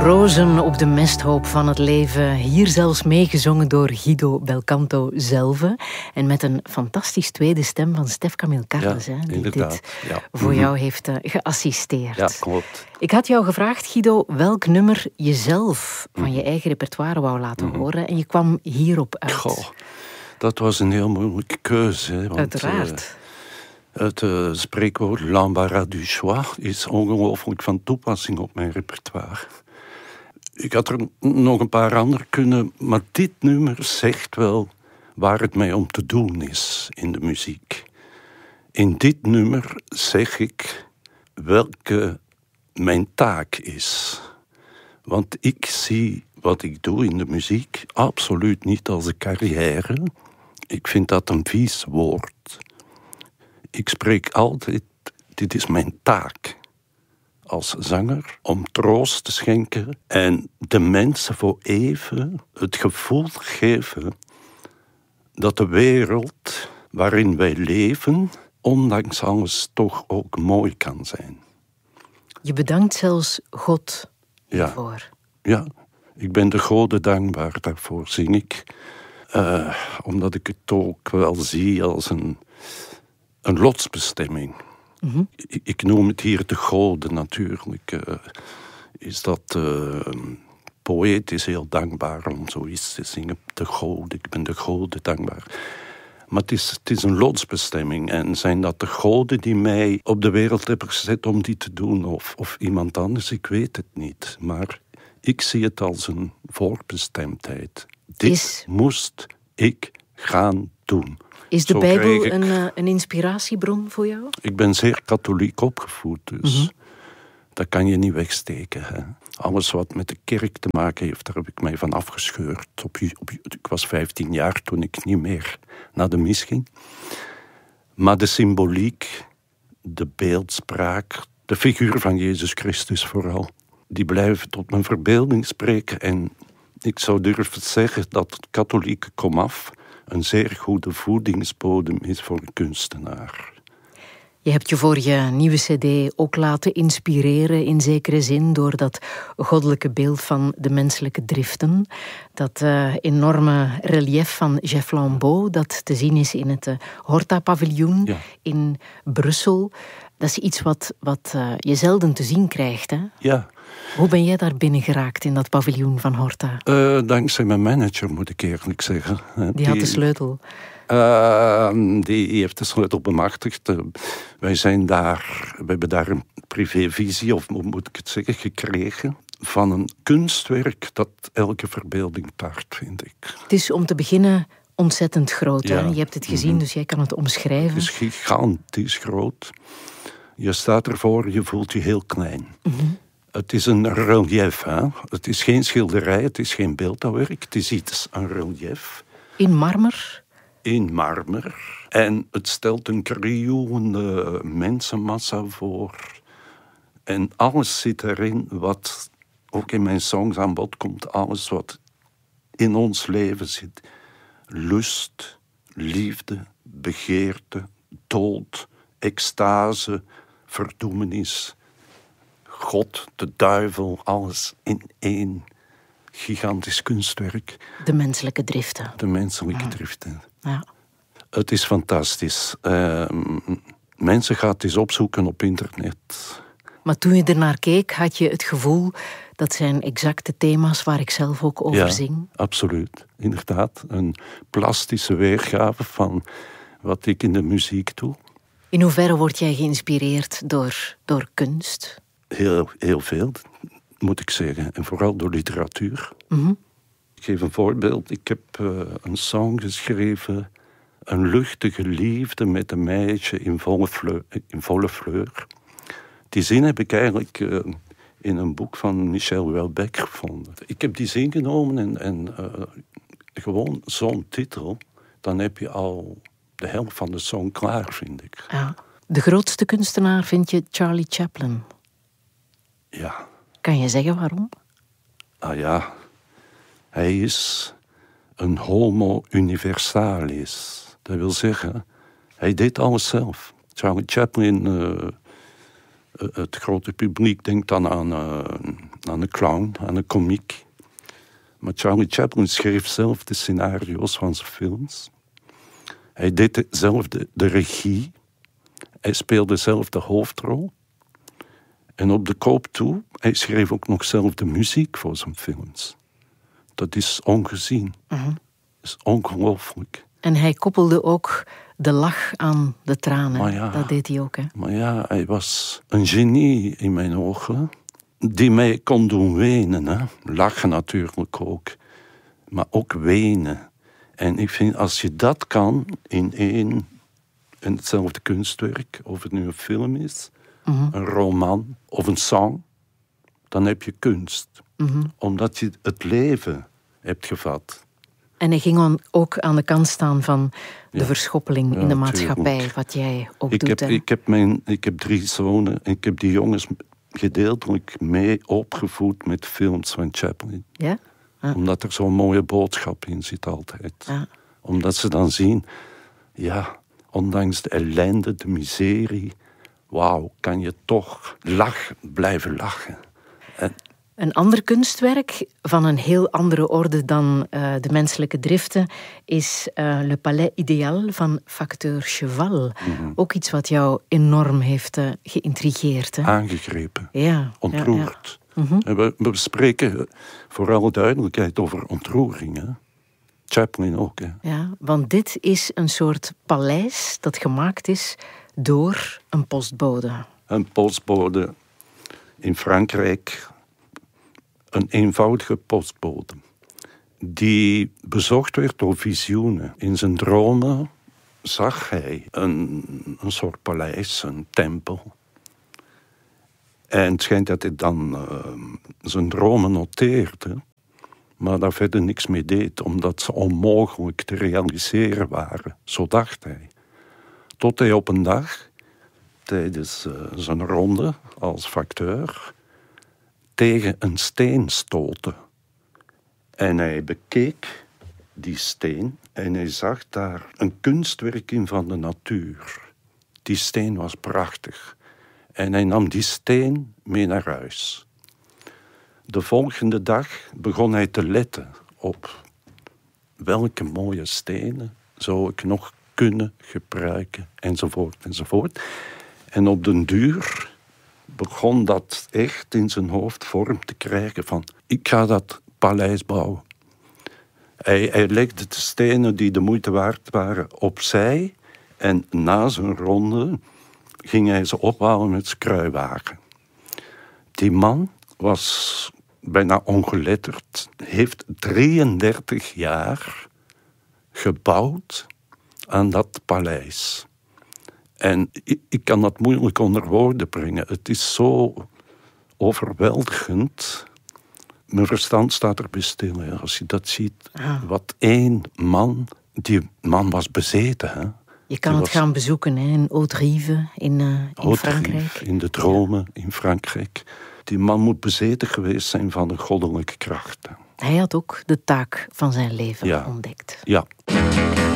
Rozen op de mesthoop van het leven. Hier zelfs meegezongen door Guido Belcanto zelf. En met een fantastisch tweede stem van Stef Camille Carles. Ja, die inderdaad. dit voor jou heeft geassisteerd. Ja, klopt. Ik had jou gevraagd, Guido, welk nummer je zelf van je eigen repertoire wou laten horen. En je kwam hierop uit. Goh, dat was een heel moeilijke keuze. Hè, want, Uiteraard. Het spreekwoord l'embarras du choix is ongelooflijk van toepassing op mijn repertoire. Ik had er nog een paar andere kunnen, maar dit nummer zegt wel waar het mij om te doen is in de muziek. In dit nummer zeg ik welke mijn taak is. Want ik zie wat ik doe in de muziek absoluut niet als een carrière. Ik vind dat een vies woord. Ik spreek altijd, dit is mijn taak als zanger, om troost te schenken en de mensen voor even het gevoel geven dat de wereld waarin wij leven, ondanks alles, toch ook mooi kan zijn. Je bedankt zelfs God hiervoor. Ja, ik ben de goden dankbaar, daarvoor zing ik. Omdat ik het ook wel zie als een lotsbestemming. Mm-hmm. Ik noem het hier de goden natuurlijk. Is dat poëtisch heel dankbaar om zoiets te zingen. De goden, ik ben de goden dankbaar. Maar het is een lotsbestemming. En zijn dat de goden die mij op de wereld hebben gezet om die te doen? Of iemand anders? Ik weet het niet. Maar ik zie het als een voorbestemdheid. Dit moest ik gaan doen. Is de Bijbel een inspiratiebron voor jou? Ik ben zeer katholiek opgevoed, dus dat kan je niet wegsteken. Hè. Alles wat met de kerk te maken heeft, daar heb ik mij van afgescheurd. Ik was 15 jaar toen ik niet meer naar de mis ging. Maar de symboliek, de beeldspraak, de figuur van Jezus Christus vooral, die blijven tot mijn verbeelding spreken. En ik zou durven zeggen dat het katholieke komaf een zeer goede voedingsbodem is voor een kunstenaar. Je hebt je voor je nieuwe cd ook laten inspireren in zekere zin door dat goddelijke beeld van de menselijke driften. Dat enorme relief van Jeff Flambeau dat te zien is in het Horta-paviljoen in Brussel. Dat is iets wat je zelden te zien krijgt, hè? Ja. Hoe ben jij daar binnen geraakt in dat paviljoen van Horta? Dankzij mijn manager, moet ik eerlijk zeggen. Die had de sleutel. Die heeft de sleutel bemachtigd. We hebben daar een privévisie, of hoe moet ik het zeggen, gekregen van een kunstwerk dat elke verbeelding paart, vind ik. Het is om te beginnen ontzettend groot. Hè? Je hebt het gezien, dus jij kan het omschrijven. Het is gigantisch groot. Je staat ervoor, je voelt je heel klein. Mm-hmm. Het is een relief. Hè? Het is geen schilderij, het is geen beeldhouwwerk. Het is een relief. In marmer? In marmer. En het stelt een krioelende mensenmassa voor. En alles zit erin wat ook in mijn songs aan bod komt. Alles wat in ons leven zit. Lust, liefde, begeerte, dood, extase, verdoemenis. God, de duivel, alles in één gigantisch kunstwerk. De menselijke driften. De menselijke driften. Ja. Het is fantastisch. Mensen gaan het eens opzoeken op internet. Maar toen je ernaar keek, had je het gevoel dat zijn exacte thema's waar ik zelf ook over zing? Ja, absoluut. Inderdaad. Een plastische weergave van wat ik in de muziek doe. In hoeverre word jij geïnspireerd door kunst? Heel veel, moet ik zeggen. En vooral door literatuur. Mm-hmm. Ik geef een voorbeeld. Ik heb een song geschreven. Een luchtige liefde met een meisje in volle fleur. Die zin heb ik eigenlijk in een boek van Michel Houellebecq gevonden. Ik heb die zin genomen en gewoon zo'n titel. Dan heb je al de helft van de song klaar, vind ik. Ja. De grootste kunstenaar vind je Charlie Chaplin. Ja. Kan je zeggen waarom? Ah ja, hij is een homo universalis. Dat wil zeggen, hij deed alles zelf. Charlie Chaplin, het grote publiek denkt dan aan aan een clown, aan een komiek. Maar Charlie Chaplin schreef zelf de scenario's van zijn films. Hij deed zelf de regie. Hij speelde zelf de hoofdrol. En op de koop toe, hij schreef ook nog zelf de muziek voor zijn films. Dat is ongezien. Dat is ongelooflijk. En hij koppelde ook de lach aan de tranen. Maar ja, dat deed hij ook, hè? Maar ja, hij was een genie in mijn ogen. Die mij kon doen wenen. Hè. Lachen natuurlijk ook. Maar ook wenen. En ik vind, als je dat kan in één en hetzelfde kunstwerk, of het nu een film is, een roman of een song, dan heb je kunst. Omdat je het leven hebt gevat. En hij ging ook aan de kant staan van de verschoppeling in de maatschappij, tuurlijk. Wat jij ook doet. Ik heb 3 zonen en ik heb die jongens gedeeltelijk mee opgevoed met films van Chaplin. Ja? Ah. Omdat er zo'n mooie boodschap in zit altijd. Ah. Omdat ze dan zien, ja, ondanks de ellende, de miserie, wauw, kan je toch blijven lachen. Een ander kunstwerk van een heel andere orde dan de menselijke driften is Le Palais Idéal van Facteur Cheval. Ook iets wat jou enorm heeft geïntrigeerd. Hè? Aangegrepen. Ja. Ontroerd. Ja. We spreken voor alle duidelijkheid over ontroering. Hè? Chaplin ook. Hè? Ja, want dit is een soort paleis dat gemaakt is door een postbode. Een postbode in Frankrijk. Een eenvoudige postbode. Die bezocht werd door visioenen. In zijn dromen zag hij een soort paleis, een tempel. En het schijnt dat hij dan zijn dromen noteerde, maar daar verder niks mee deed, omdat ze onmogelijk te realiseren waren. Zo dacht hij. Tot hij op een dag, tijdens zijn ronde als facteur, tegen een steen stootte. En hij bekeek die steen en hij zag daar een kunstwerk in van de natuur. Die steen was prachtig. En hij nam die steen mee naar huis. De volgende dag begon hij te letten op welke mooie stenen zou ik nog kunnen gebruiken, enzovoort, enzovoort. En op den duur begon dat echt in zijn hoofd vorm te krijgen van, ik ga dat paleis bouwen. Hij legde de stenen die de moeite waard waren opzij en na zijn ronde ging hij ze ophalen met zijn kruiwagen. Die man was bijna ongeletterd, heeft 33 jaar gebouwd aan dat paleis. En ik kan dat moeilijk onder woorden brengen. Het is zo overweldigend. Mijn verstand staat erbij stil. Hè. Als je dat ziet, wat één man... Die man was bezeten. Hè. Je kan het gaan bezoeken hè, in Haute-Rive in Frankrijk. In de dromen in Frankrijk. Die man moet bezeten geweest zijn van een goddelijke kracht. Hij had ook de taak van zijn leven ontdekt. Ja.